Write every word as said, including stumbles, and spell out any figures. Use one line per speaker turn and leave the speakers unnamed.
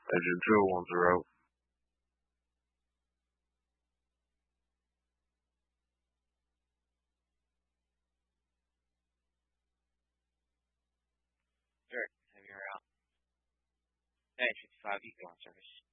Agent two wants her out.
Sure, have you heard out? Hey, fifty-five, you go on service.